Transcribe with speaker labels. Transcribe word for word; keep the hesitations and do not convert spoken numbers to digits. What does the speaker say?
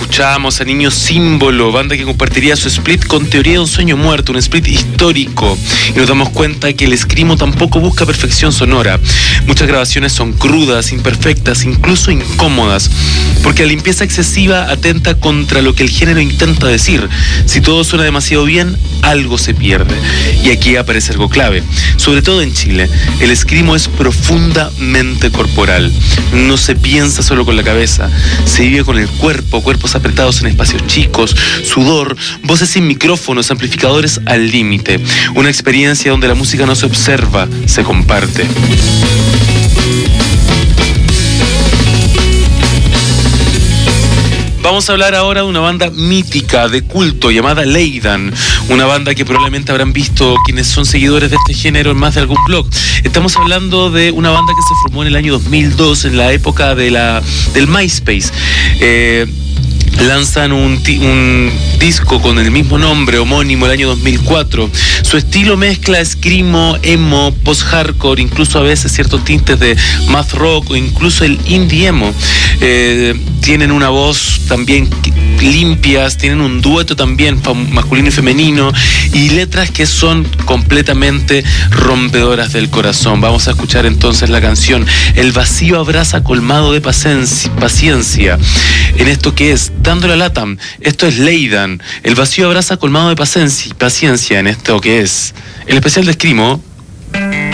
Speaker 1: Escuchábamos a Niño Símbolo, banda que compartiría su split con Teoría de un Sueño Muerto, un split histórico. Y nos damos cuenta que el escrimo tampoco busca perfección sonora. Muchas grabaciones son crudas, imperfectas, incluso incómodas, porque la limpieza excesiva atenta contra lo que el género intenta decir. Si todo suena demasiado bien, algo se pierde. Y aquí aparece algo clave. Sobre todo en Chile, el escrimo es profundamente corporal. No se piensa solo con la cabeza, se vive con el cuerpo, cuerpos apretados en espacios chicos, sudor, voces sin micrófonos, amplificadores al límite. Una experiencia donde la música no se observa, se comparte. Vamos a hablar ahora de una banda mítica, de culto, llamada Leydan. Una banda que probablemente habrán visto quienes son seguidores de este género en más de algún blog. Estamos hablando de una banda que se formó en el año dos mil dos, en la época de la, del MySpace. Eh, lanzan un, un disco con el mismo nombre, homónimo, el año dos mil cuatro. Su estilo mezcla screamo, emo, post-hardcore, incluso a veces ciertos tintes de math rock o incluso el indie emo. Eh, tienen una voz también limpias, tienen un dueto también masculino y femenino y letras que son completamente rompedoras del corazón. Vamos a escuchar entonces la canción El vacío abraza colmado de paciencia. En esto que es Dando la lata, esto es Leydan. El vacío abraza colmado de paciencia en esto que es el especial de escrimo.